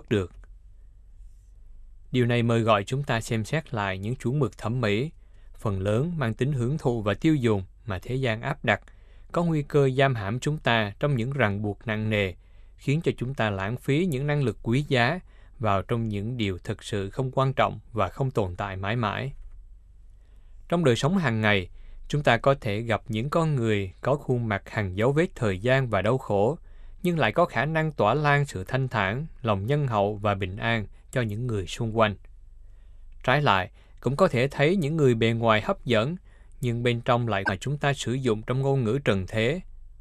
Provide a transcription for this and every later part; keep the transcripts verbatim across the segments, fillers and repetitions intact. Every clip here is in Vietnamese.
mất được. Điều này mời gọi chúng ta xem xét lại những chuẩn mực thẩm mỹ, phần lớn mang tính hưởng thụ và tiêu dùng mà thế gian áp đặt, có nguy cơ giam hãm chúng ta trong những ràng buộc nặng nề, khiến cho chúng ta lãng phí những năng lực quý giá vào trong những điều thực sự không quan trọng và không tồn tại mãi mãi. Trong đời sống hàng ngày, chúng ta có thể gặp những con người có khuôn mặt hằn dấu vết thời gian và đau khổ, nhưng lại có khả năng tỏa lan sự thanh thản, lòng nhân hậu và bình an cho những người xung quanh. Trái lại, cũng có thể thấy những người bề ngoài hấp dẫn, nhưng bên trong lại mà chúng ta sử dụng trong ngôn ngữ trần thế.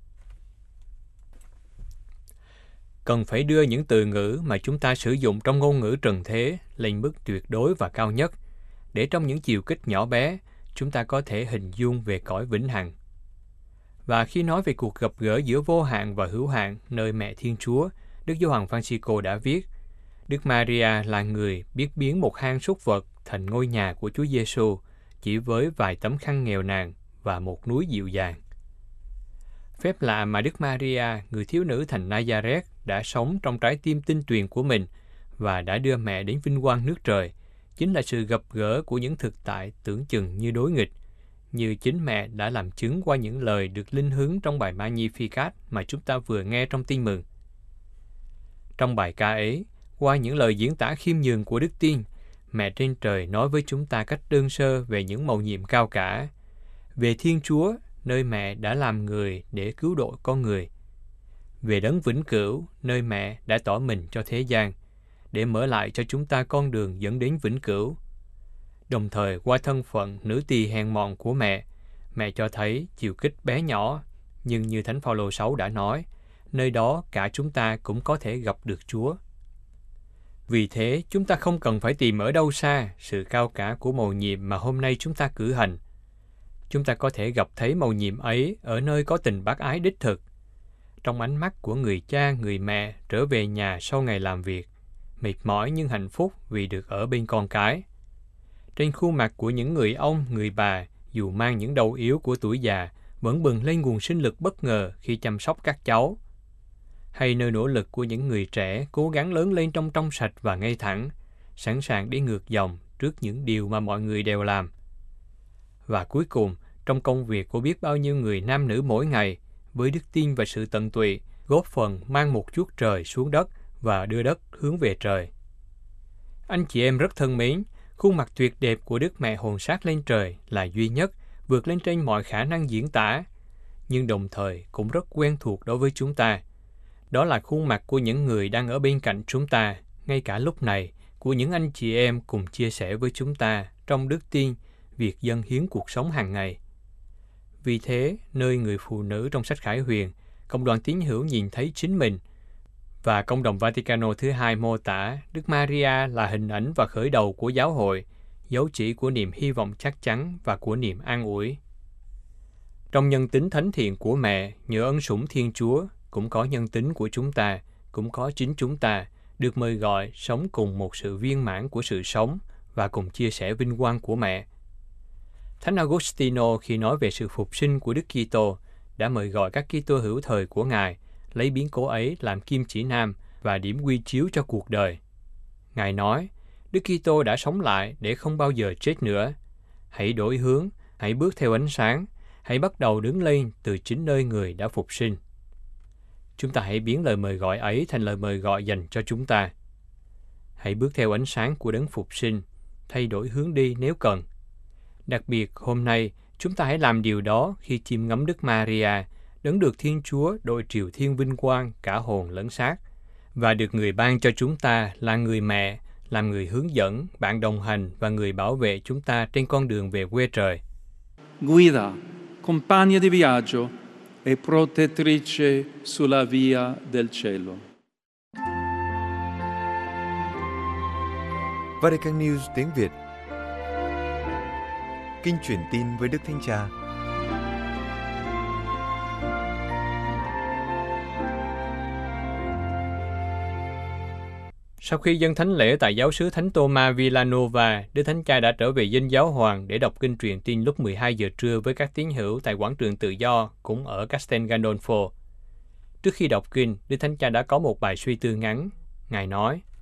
Cần phải đưa những từ ngữ mà chúng ta sử dụng trong ngôn ngữ trần thế lên mức tuyệt đối và cao nhất, để trong những chiều kích nhỏ bé, chúng ta có thể hình dung về cõi vĩnh hằng. Và khi nói về cuộc gặp gỡ giữa vô hạn và hữu hạn nơi Mẹ Thiên Chúa, Đức Gioan Francisco đã viết, Đức Maria là người biết biến một hang súc vật thành ngôi nhà của Chúa Giêsu chỉ với vài tấm khăn nghèo nàn và một núi dịu dàng. Phép lạ mà Đức Maria, người thiếu nữ thành Nazareth, đã sống trong trái tim tinh tuyền của mình và đã đưa mẹ đến vinh quang nước trời, chính là sự gặp gỡ của những thực tại tưởng chừng như đối nghịch, như chính mẹ đã làm chứng qua những lời được linh hướng trong bài Magnificat mà chúng ta vừa nghe trong tin mừng. Trong bài ca ấy, qua những lời diễn tả khiêm nhường của Đức Tiên, Mẹ trên trời nói với chúng ta cách đơn sơ về những mầu nhiệm cao cả, về Thiên Chúa, nơi mẹ đã làm người để cứu độ con người, về đấng vĩnh cửu, nơi mẹ đã tỏ mình cho thế gian, để mở lại cho chúng ta con đường dẫn đến vĩnh cửu. Đồng thời, qua thân phận nữ tỳ hèn mọn của mẹ, mẹ cho thấy chiều kích bé nhỏ, nhưng như Thánh Phaolô sáu đã nói, nơi đó cả chúng ta cũng có thể gặp được Chúa. Vì thế, chúng ta không cần phải tìm ở đâu xa sự cao cả của mầu nhiệm mà hôm nay chúng ta cử hành. Chúng ta có thể gặp thấy mầu nhiệm ấy ở nơi có tình bác ái đích thực, trong ánh mắt của người cha, người mẹ trở về nhà sau ngày làm việc, mệt mỏi nhưng hạnh phúc vì được ở bên con cái. Trên khuôn mặt của những người ông, người bà, dù mang những đau yếu của tuổi già, vẫn bừng lên nguồn sinh lực bất ngờ khi chăm sóc các cháu. Hay nơi nỗ lực của những người trẻ cố gắng lớn lên trong trong sạch và ngay thẳng, sẵn sàng đi ngược dòng trước những điều mà mọi người đều làm. Và cuối cùng, trong công việc của biết bao nhiêu người nam nữ mỗi ngày, với đức tin và sự tận tụy, góp phần mang một chút trời xuống đất và đưa đất hướng về trời. Anh chị em rất thân mến, khuôn mặt tuyệt đẹp của Đức Mẹ hồn sát lên trời là duy nhất, vượt lên trên mọi khả năng diễn tả, nhưng đồng thời cũng rất quen thuộc đối với chúng ta. Đó là khuôn mặt của những người đang ở bên cạnh chúng ta, ngay cả lúc này, của những anh chị em cùng chia sẻ với chúng ta trong đức tin, việc dâng hiến cuộc sống hàng ngày. Vì thế, nơi người phụ nữ trong sách Khải Huyền, Cộng đoàn Tín hữu nhìn thấy chính mình, và Công đồng Vaticano thứ hai mô tả Đức Maria là hình ảnh và khởi đầu của giáo hội, dấu chỉ của niềm hy vọng chắc chắn và của niềm an ủi. Trong nhân tính thánh thiện của mẹ, nhờ ân sủng Thiên Chúa, cũng có nhân tính của chúng ta, cũng có chính chúng ta, được mời gọi sống cùng một sự viên mãn của sự sống và cùng chia sẻ vinh quang của mẹ. Thánh Agostino khi nói về sự phục sinh của Đức Kitô đã mời gọi các Kitô hữu thời của Ngài lấy biến cố ấy làm kim chỉ nam và điểm quy chiếu cho cuộc đời. Ngài nói, Đức Kitô đã sống lại để không bao giờ chết nữa. Hãy đổi hướng, hãy bước theo ánh sáng, hãy bắt đầu đứng lên từ chính nơi người đã phục sinh. Chúng ta hãy biến lời mời gọi ấy thành lời mời gọi dành cho chúng ta. Hãy bước theo ánh sáng của đấng phục sinh, thay đổi hướng đi nếu cần. Đặc biệt, hôm nay, chúng ta hãy làm điều đó khi chiêm ngắm Đức Maria, đấng được Thiên Chúa đội triều thiên vinh quang cả hồn lẫn xác, và được người ban cho chúng ta là người mẹ, làm người hướng dẫn, bạn đồng hành và người bảo vệ chúng ta trên con đường về quê trời. Guida, compagna di viaggio e protettrice sulla via del cielo. Vatican News tiếng Việt. Kinh truyền tin với Đức Thánh Cha. Sau khi dâng thánh lễ tại giáo xứ Thánh Tô-ma Villanova, Đức Thánh Cha đã trở về dinh giáo hoàng để đọc kinh truyền tin lúc mười hai giờ trưa với các tín hữu tại quảng trường Tự do, cũng ở Castel Gandolfo. Trước khi đọc kinh, Đức Thánh Cha đã có một bài suy tư ngắn. Ngài nói,